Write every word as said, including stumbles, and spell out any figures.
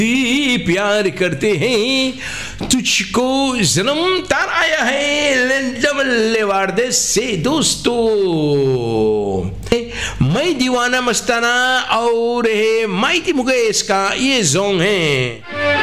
प्यार करते हैं तुझको जन्म तार आया है लेवार्दे से दोस्तों। मैं दीवाना मस्ताना और है माइटी मुकेश का ये सॉन्ग है।